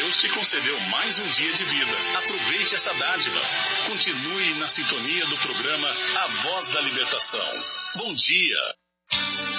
Deus te concedeu mais um dia de vida. Aproveite essa dádiva. Continue na sintonia do programa A Voz da Libertação. Bom dia.